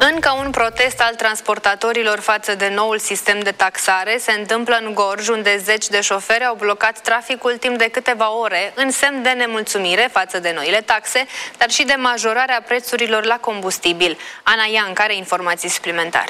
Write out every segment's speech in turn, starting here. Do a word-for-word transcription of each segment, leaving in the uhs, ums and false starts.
Încă un protest al transportatorilor față de noul sistem de taxare se întâmplă în Gorj, unde zeci de șoferi au blocat traficul timp de câteva ore, în semn de nemulțumire față de noile taxe, dar și de majorarea prețurilor la combustibil. Ana Ianca are informații suplimentare.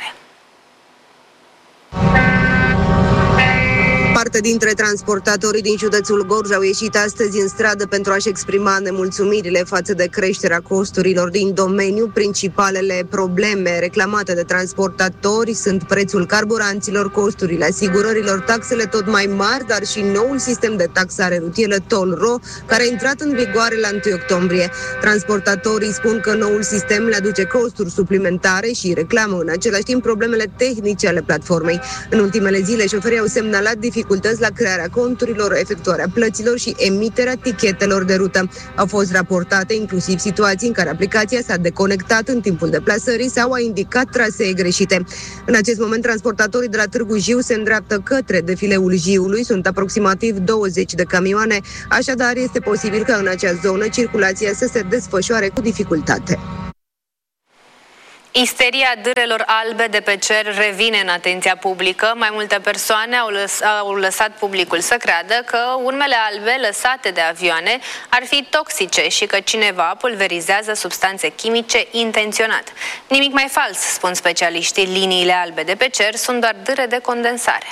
Parte dintre transportatorii din județul Gorj au ieșit astăzi în stradă pentru a-și exprima nemulțumirile față de creșterea costurilor din domeniu. Principalele probleme reclamate de transportatori sunt prețul carburanților, costurile asigurărilor, taxele tot mai mari, dar și noul sistem de taxare rutieră Toll-Ro, care a intrat în vigoare la întâi octombrie. Transportatorii spun că noul sistem le aduce costuri suplimentare și reclamă în același timp problemele tehnice ale platformei. În ultimele zile, șoferii au semnalat dificultăți la crearea conturilor, efectuarea plăților și emiterea tichetelor de rută. Au fost raportate inclusiv situații în care aplicația s-a deconectat în timpul deplasării sau a indicat trasee greșite. În acest moment, transportatorii de la Târgu Jiu se îndreaptă către defileul Jiului. Sunt aproximativ douăzeci de camioane, așadar este posibil ca în acea zonă circulația să se desfășoare cu dificultate. Isteria dârelor albe de pe cer revine în atenția publică. Mai multe persoane au, lăs- au lăsat publicul să creadă că urmele albe lăsate de avioane ar fi toxice și că cineva pulverizează substanțe chimice intenționat. Nimic mai fals, spun specialiștii. Liniile albe de pe cer sunt doar dâre de condensare.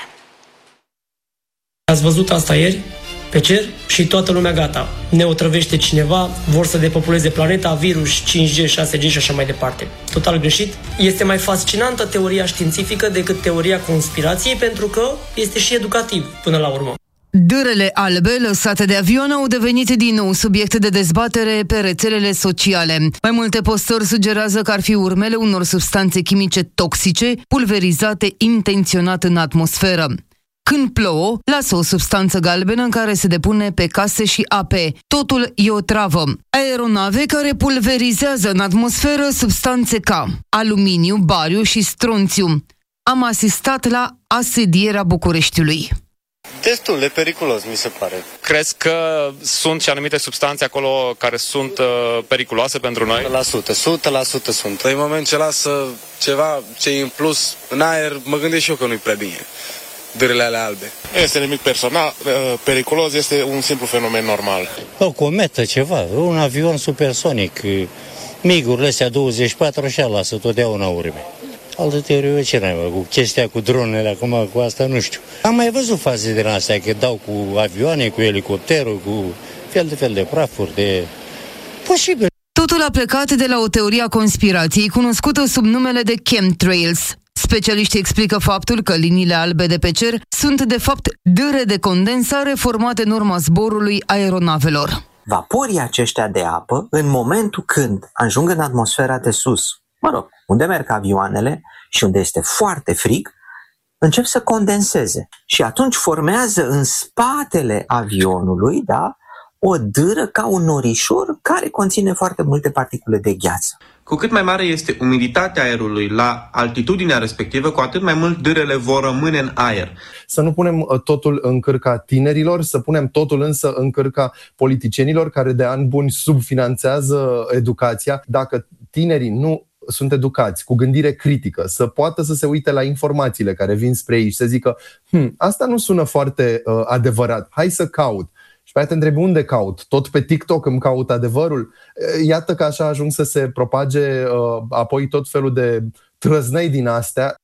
Ați văzut asta ieri? Pe cer și toată lumea gata. Ne otrăvește cineva, vor să depopuleze planeta, virus, cinci G, șase G și așa mai departe. Total greșit. Este mai fascinantă teoria științifică decât teoria conspirației, pentru că este și educativ până la urmă. Dârele albe lăsate de avion au devenit din nou subiect de dezbatere pe rețelele sociale. Mai multe postări sugerează că ar fi urmele unor substanțe chimice toxice pulverizate intenționat în atmosferă. Când plouă, lasă o substanță galbenă în care se depune pe case și ape. Totul e o travă. Aeronave care pulverizează în atmosferă substanțe ca aluminiu, bariu și stronțiu. Am asistat la asedierea Bucureștiului. Destul de periculos, mi se pare. Crezi că sunt și anumite substanțe acolo care sunt uh, periculoase pentru noi? o sută la sută sunt. În moment ce lasă ceva ce e în plus în aer, mă gândesc și eu că nu-i prea bine. Dârele alea albe. Este nimic personal, periculos, este un simplu fenomen normal. O cometă, ceva, un avion supersonic, migurile astea douăzeci și patru așa lasă totdeauna urme. Altă teorie, ce n-ai mă, cu chestia cu dronele, acum cu asta nu știu. Am mai văzut faze din astea, că dau cu avioane, cu elicopterul, cu fel de fel de prafuri, de... Posibil. Totul a plecat de la o teorie a conspirației cunoscută sub numele de chemtrails. Specialiștii explică faptul că liniile albe de pe cer sunt de fapt dâre de condensare formate în urma zborului aeronavelor. Vaporii aceștia de apă, în momentul când ajung în atmosfera de sus, mă rog, unde merg avioanele și unde este foarte frig, încep să condenseze și atunci formează în spatele avionului, da, o dâră ca un norișor care conține foarte multe particule de gheață. Cu cât mai mare este umiditatea aerului la altitudinea respectivă, cu atât mai mult dârele vor rămâne în aer. Să nu punem totul în cârca tinerilor, să punem totul însă în cârca politicienilor care de ani buni subfinanțează educația. Dacă tinerii nu sunt educați, cu gândire critică, să poată să se uite la informațiile care vin spre ei și să zică hm, asta nu sună foarte uh, adevărat, hai să caut. Și pe aia te întrebi unde caut? Tot pe TikTok îmi caut adevărul? Iată că așa ajung să se propage uh, apoi tot felul de trăznăi din astea.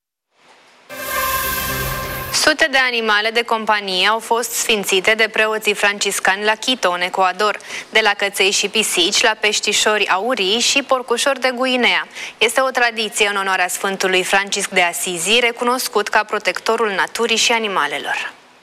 Sute de animale de companie au fost sfințite de preoții franciscani la Quito, în Ecuador, de la căței și pisici, la peștișori aurii și porcușori de Guinea. Este o tradiție în onoarea Sfântului Francisc de Asizi, recunoscut ca protectorul naturii și animalelor.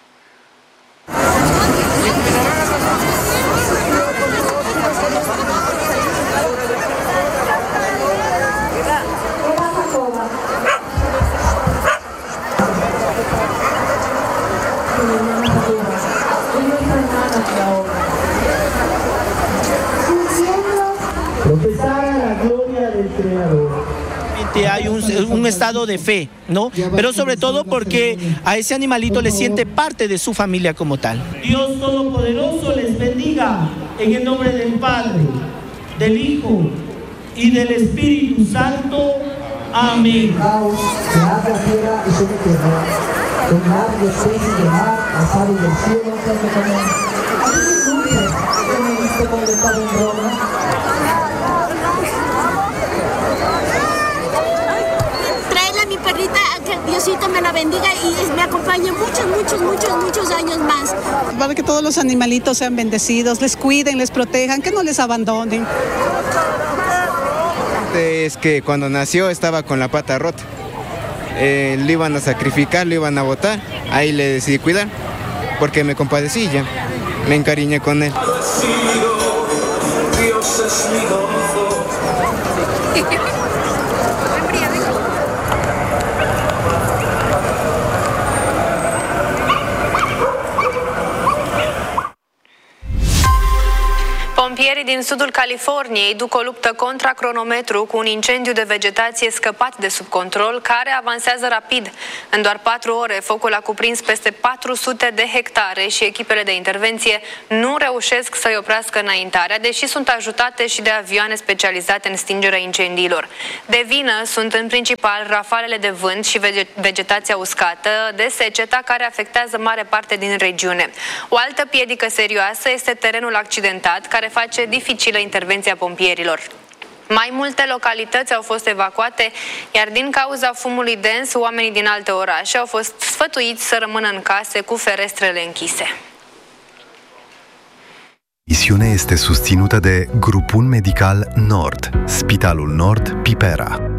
Hay un, un estado de fe, ¿no? Pero sobre todo porque a ese animalito le siente parte de su familia como tal. Dios Todopoderoso les bendiga en el nombre del Padre, del Hijo y del Espíritu Santo. Amén. Que abra tierra y sobre tierra, dominar los peces del mar, las aves del cielo, que comer. He visto cuando estaba en Roma. Tráela a mi perrita, que Diosito me la bendiga y me acompañe muchos, muchos, muchos, muchos años más. Para que todos los animalitos sean bendecidos, les cuiden, les protejan, que no les abandonen. Es que cuando nació estaba con la pata rota. Eh, le iban a sacrificar, le iban a botar. Ahí le decidí cuidar, porque me compadecí ya. Me encariñé con él. Dios es mi gozo. Pompierii din sudul Californiei duc o luptă contra cronometru cu un incendiu de vegetație scăpat de sub control, care avansează rapid. În doar patru ore, focul a cuprins peste patru sute de hectare și echipele de intervenție nu reușesc să-i oprească înaintarea, deși sunt ajutate și de avioane specializate în stingerea incendiilor. De vină sunt în principal rafalele de vânt și vegetația uscată de seceta, care afectează mare parte din regiune. O altă piedică serioasă este terenul accidentat, care face dificilă intervenția pompierilor. Mai multe localități au fost evacuate, iar din cauza fumului dens, oamenii din alte orașe au fost sfătuiți să rămână în case cu ferestrele închise. Misiunea este susținută de Grupul Medical Nord, Spitalul Nord Pipera.